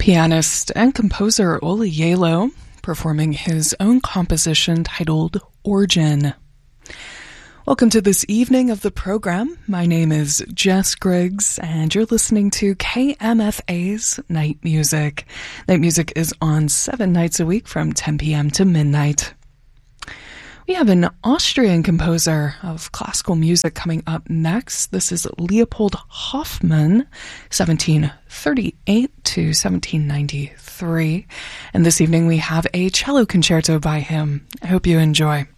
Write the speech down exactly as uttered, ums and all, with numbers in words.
Pianist and composer Ola Yalo performing his own composition titled Origin. Welcome to this evening of the program. My name is Jess Griggs, and you're listening to K M F A's Night Music. Night Music is on seven nights a week from ten p.m. to midnight. We have an Austrian composer of classical music coming up next. This is Leopold Hoffmann, seventeen thirty-eight to seventeen ninety-three. And this evening we have a cello concerto by him. I hope you enjoy.